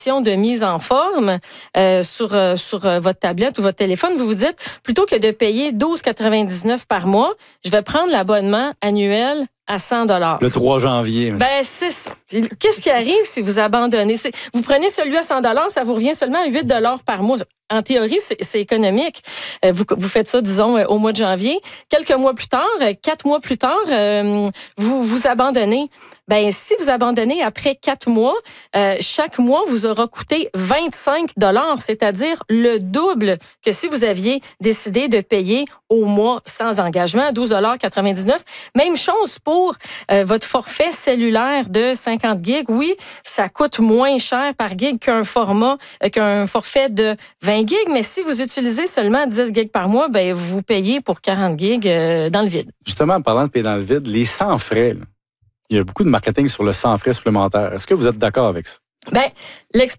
de mise en forme sur votre tablette ou votre téléphone, vous vous dites, plutôt que de payer 12,99 par mois, je vais prendre l'abonnement annuel à 100 $. Le 3 janvier. Ben, c'est ça. Qu'est-ce qui arrive si vous abandonnez? Vous prenez celui à 100 $, ça vous revient seulement à 8 $ par mois. En théorie, c'est économique. Vous faites ça, disons, au mois de janvier. Quelques mois plus tard, 4 mois plus tard, vous abandonnez. Ben, si vous abandonnez après 4 mois, chaque mois vous aura coûté 25 $, c'est-à-dire le double que si vous aviez décidé de payer au mois sans engagement, 12,99 $. Même chose pour votre forfait cellulaire de 50 gigs. Oui, ça coûte moins cher par gig qu'un forfait de 20 gigs, mais si vous utilisez seulement 10 gigs par mois, ben vous payez pour 40 gigs dans le vide. Justement, en parlant de payer dans le vide, les sans frais, là, il y a beaucoup de marketing sur le sans frais supplémentaire. Est-ce que vous êtes d'accord avec ça? Ben,